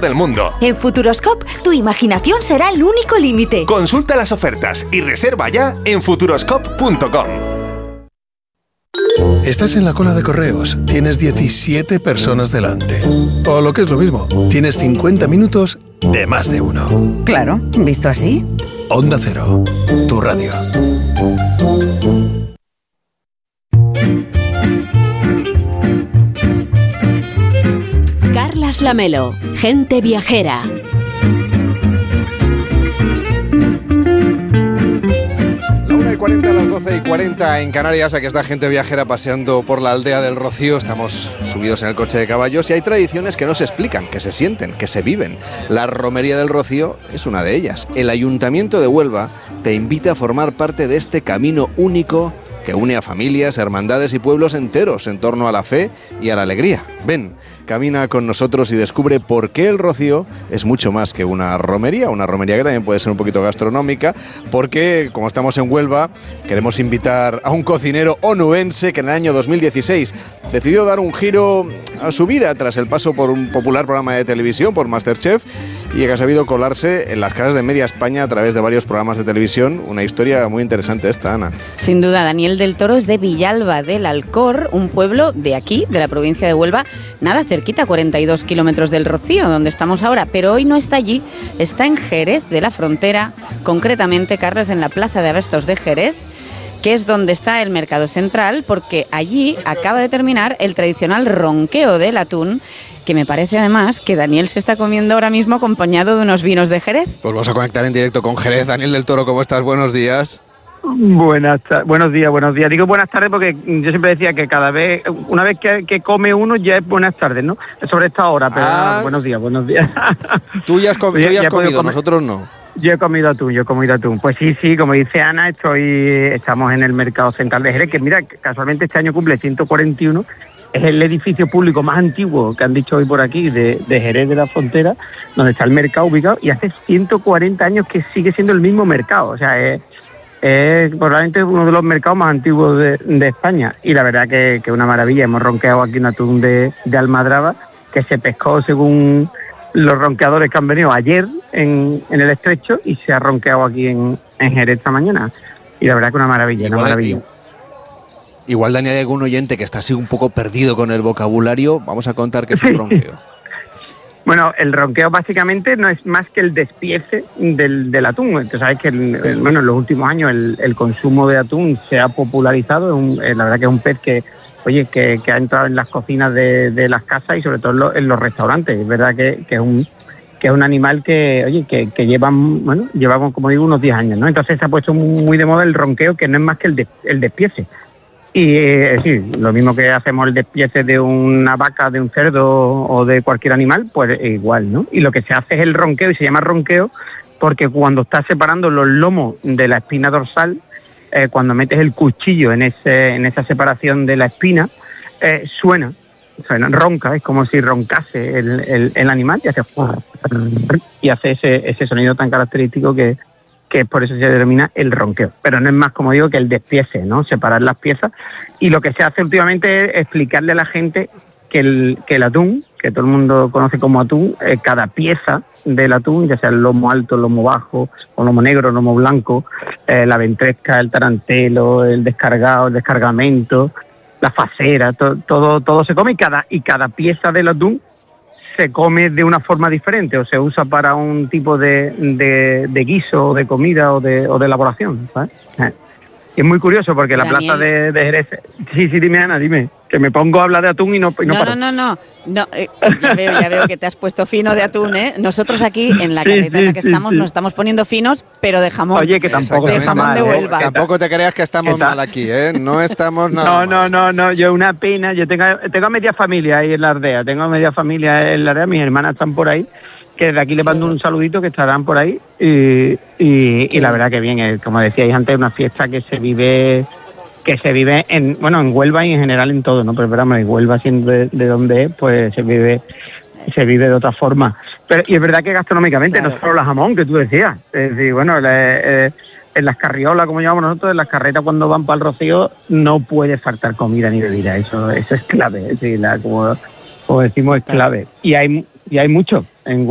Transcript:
del mundo. En Futuroscope, tu imaginación será el único límite. Consulta las ofertas y reserva ya en futuroscope.com. Estás en la cola de correos, tienes 17 personas delante. O lo que es lo mismo, tienes 50 minutos de más de uno. Claro, visto así. Onda Cero, tu radio. Carlas Lamelo, gente viajera. La 1:40 a las 12:40 en Canarias. Aquí está gente viajera paseando por la aldea del Rocío. Estamos subidos en el coche de caballos y hay tradiciones que no se explican, que se sienten, que se viven. La romería del Rocío es una de ellas. El Ayuntamiento de Huelva te invita a formar parte de este camino único que une a familias, hermandades y pueblos enteros en torno a la fe y a la alegría. Ven, camina con nosotros y descubre por qué el Rocío es mucho más que una romería que también puede ser un poquito gastronómica, porque como estamos en Huelva, queremos invitar a un cocinero onubense que en el año 2016 decidió dar un giro a su vida tras el paso por un popular programa de televisión, por MasterChef, y que ha sabido colarse en las casas de media España a través de varios programas de televisión. Una historia muy interesante esta, Ana. Sin duda, Daniel del Toro es de Villalba del Alcor, un pueblo de aquí, de la provincia de Huelva, nada cerquita, 42 kilómetros del Rocío, donde estamos ahora, pero hoy no está allí, está en Jerez de la Frontera, concretamente, Carles, en la Plaza de Abastos de Jerez, que es donde está el mercado central, porque allí acaba de terminar el tradicional ronqueo del atún, que me parece además que Daniel se está comiendo ahora mismo acompañado de unos vinos de Jerez. Pues vamos a conectar en directo con Jerez. Daniel del Toro, ¿cómo estás? Buenos días. Buenos días. Digo buenas tardes porque yo siempre decía que una vez que come uno ya es buenas tardes, ¿no? Sobre esta hora, pero buenos días. Tú ya has comido, nosotros no. Yo he comido atún. Pues sí, como dice Ana, estamos en el mercado central de Jerez, que mira, casualmente este año cumple 141, es el edificio público más antiguo que han dicho hoy por aquí de Jerez de la Frontera, donde está el mercado ubicado, y hace 140 años que sigue siendo el mismo mercado, o sea, es probablemente uno de los mercados más antiguos de España, y la verdad que es una maravilla. Hemos ronqueado aquí un atún de Almadraba, que se pescó según los ronqueadores que han venido ayer en el estrecho, y se ha ronqueado aquí en Jerez esta mañana, y la verdad que una maravilla. Igual, Daniel, hay algún oyente que está así un poco perdido con el vocabulario. Vamos a contar qué es un ronqueo. Bueno, el ronqueo básicamente no es más que el despiece del atún. Tú sabes que en los últimos años el consumo de atún se ha popularizado. La verdad que es un pez que ha entrado en las cocinas de las casas y sobre todo en los restaurantes. Es verdad que es un animal que llevamos, como digo, unos 10 años, ¿no? Entonces se ha puesto muy de moda el ronqueo, que no es más que el despiece. Y lo mismo que hacemos el despiece de una vaca, de un cerdo o de cualquier animal, pues igual, ¿no? Y lo que se hace es el ronqueo, y se llama ronqueo porque cuando estás separando los lomos de la espina dorsal, cuando metes el cuchillo en esa separación de la espina, suena, ronca, es como si roncase el animal, y hace ese sonido tan característico que por eso se denomina el ronqueo. Pero no es más, como digo, que el despiece, ¿no? Separar las piezas. Y lo que se hace últimamente es explicarle a la gente que el atún, que todo el mundo conoce como atún, cada pieza del atún, ya sea el lomo alto, el lomo bajo, o lomo negro, el lomo blanco, la ventresca, el tarantelo, el descargado, el descargamento, la facera, todo se come, y cada pieza del atún se come de una forma diferente, o se usa para un tipo de guiso, de comida o de elaboración, ¿sabes? Es muy curioso porque la plaza de Jerez... Sí, dime, Ana, dime. Que me pongo a hablar de atún y no paro. No, ya veo que te has puesto fino de atún, ¿eh? Nosotros aquí, en la carreta en la que estamos, nos estamos poniendo finos, pero de jamón. Oye, que tampoco de jamón mal, de Huelva. Tampoco te creas que estamos mal aquí, ¿eh? No estamos nada mal. No, yo una pena. Yo tengo media familia ahí en la aldea. Mis hermanas están por ahí, que desde aquí les mando un saludito, que estarán por ahí, y la verdad que bien, como decíais antes, es una fiesta que se vive en Huelva y en general en todo, ¿no? Pero esperamos, en Huelva, siendo de donde es, pues se vive de otra forma. Y es verdad que gastronómicamente, claro, no solo la jamón que tú decías, es decir, en las carriolas, como llamamos nosotros, en las carretas cuando van para el Rocío, no puede faltar comida ni bebida, eso es clave, es decir, como decimos, es clave. Y hay mucho en